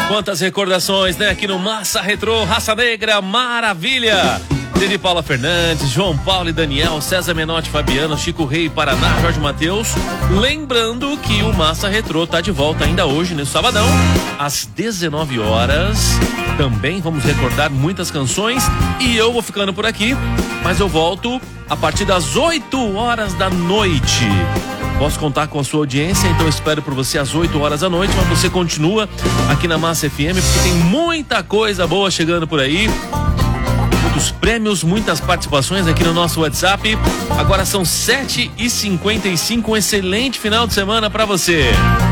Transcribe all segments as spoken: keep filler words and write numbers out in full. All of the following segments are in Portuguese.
Quantas recordações, né? Aqui no Massa Retrô, Raça Negra, maravilha! Dede Paula Fernandes, João Paulo e Daniel, César Menotti, Fabiano, Chico Rei, Paraná, Jorge Mateus. Lembrando que o Massa Retrô tá de volta ainda hoje, no sabadão, às dezenove horas. Também vamos recordar muitas canções e eu vou ficando por aqui, mas eu volto a partir das oito horas da noite. Posso contar com a sua audiência, então eu espero por você às oito horas da noite, mas você continua aqui na Massa F M, porque tem muita coisa boa chegando por aí. Muitos prêmios, muitas participações aqui no nosso WhatsApp. Agora são sete e cinquenta e cinco, um excelente final de semana para você.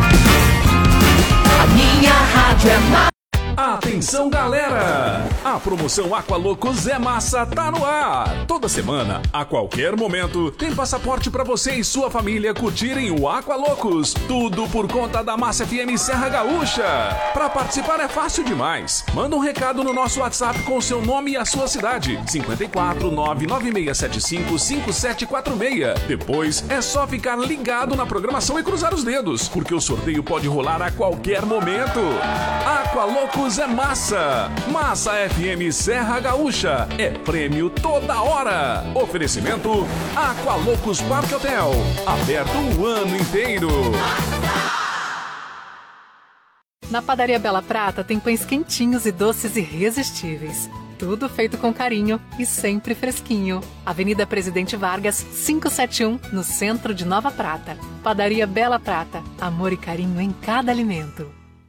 A minha rádio é mais... Atenção, galera! A promoção Aqualocos é massa, tá no ar! Toda semana, a qualquer momento, tem passaporte pra você e sua família curtirem o Aqualocos. Tudo por conta da Massa F M Serra Gaúcha. Pra participar é fácil demais. Manda um recado no nosso WhatsApp com o seu nome e a sua cidade. cinco quatro nove nove seis sete cinco cinco sete quatro seis. Depois, é só ficar ligado na programação e cruzar os dedos, porque o sorteio pode rolar a qualquer momento. Aqualocos é massa. Massa F M Serra Gaúcha. É prêmio toda hora. Oferecimento Aqualocos Parque Hotel. Aberto o ano inteiro. Na Padaria Bela Prata tem pães quentinhos e doces irresistíveis. Tudo feito com carinho e sempre fresquinho. Avenida Presidente Vargas, quinhentos e setenta e um, no centro de Nova Prata. Padaria Bela Prata. Amor e carinho em cada alimento.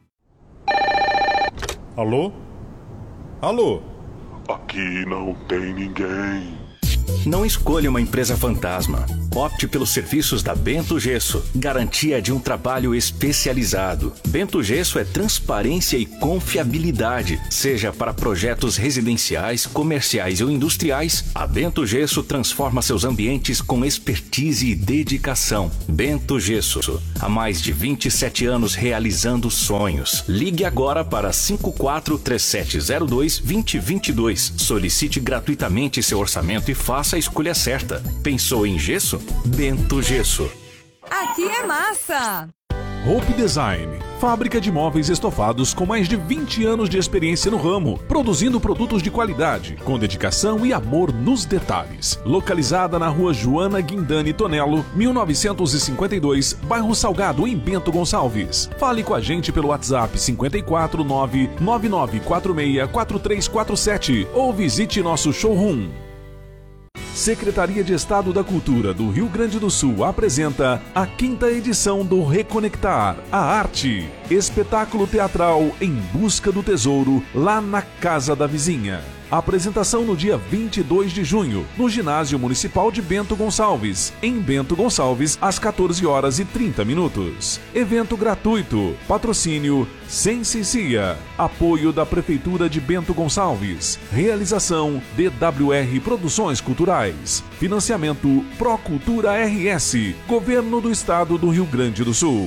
Alô? Alô? Aqui não tem ninguém. Não escolha uma empresa fantasma. Opte pelos serviços da Bento Gesso. Garantia de um trabalho especializado. Bento Gesso é transparência e confiabilidade. Seja para projetos residenciais, comerciais ou industriais, a Bento Gesso transforma seus ambientes com expertise e dedicação. Bento Gesso. Há mais de vinte e sete anos realizando sonhos. Ligue agora para cinco quatro três sete zero dois dois zero dois dois. Solicite gratuitamente seu orçamento e faça a escolha certa. Pensou em gesso? Bento Gesso. Aqui é massa! Hope Design, fábrica de móveis estofados com mais de vinte anos de experiência no ramo, produzindo produtos de qualidade, com dedicação e amor nos detalhes. Localizada na rua Joana Guindani Tonello, mil novecentos e cinquenta e dois, bairro Salgado, em Bento Gonçalves. Fale com a gente pelo WhatsApp cinco quatro nove nove nove quatro seis quatro três quatro sete ou visite nosso showroom. Secretaria de Estado da Cultura do Rio Grande do Sul apresenta a quinta edição do Reconectar a Arte, espetáculo teatral em busca do tesouro lá na Casa da Vizinha. Apresentação no dia vinte e dois de junho, no Ginásio Municipal de Bento Gonçalves, em Bento Gonçalves, às quatorze horas e trinta minutos. Evento gratuito. Patrocínio Sensicia. Apoio da Prefeitura de Bento Gonçalves. Realização D W R Produções Culturais. Financiamento Procultura R S. Governo do Estado do Rio Grande do Sul.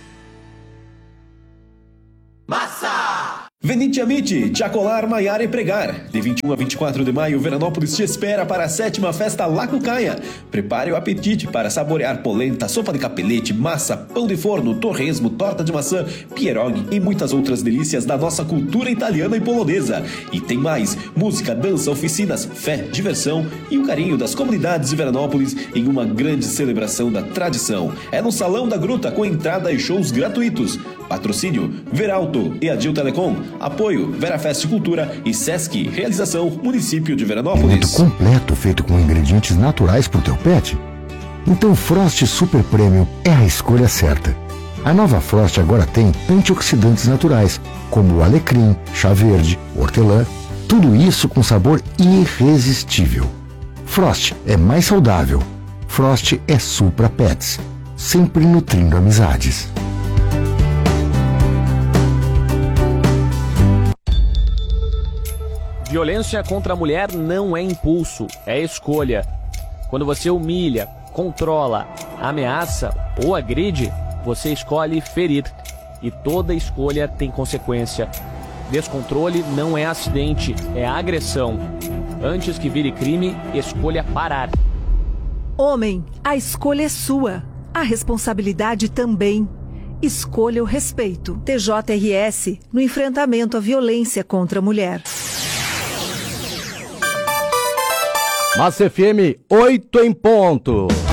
Massa! Venite Amite, Chacolar, Maiar e Pregar. De vinte e um a vinte e quatro de maio, Veranópolis te espera para a sétima festa Lacucaia. Prepare o apetite para saborear polenta, sopa de capelete, massa, pão de forno, torresmo, torta de maçã, pierogi e muitas outras delícias da nossa cultura italiana e polonesa. E tem mais, música, dança, oficinas, fé, diversão e o carinho das comunidades de Veranópolis em uma grande celebração da tradição. É no Salão da Gruta com entrada e shows gratuitos. Patrocínio Veralto e Adil Telecom. Apoio Verafest Cultura e Sesc. Realização Município de Veranópolis. Alimento completo feito com ingredientes naturais para o teu pet? Então Frost Super Premium é a escolha certa. A nova Frost agora tem antioxidantes naturais, como o alecrim, chá verde, hortelã, tudo isso com sabor irresistível. Frost é mais saudável. Frost é Supra Pets, sempre nutrindo amizades. Violência contra a mulher não é impulso, é escolha. Quando você humilha, controla, ameaça ou agride, você escolhe ferir. E toda escolha tem consequência. Descontrole não é acidente, é agressão. Antes que vire crime, escolha parar. Homem, a escolha é sua. A responsabilidade também. Escolha o respeito. T J R S no enfrentamento à violência contra a mulher. Massa F M, oito em ponto.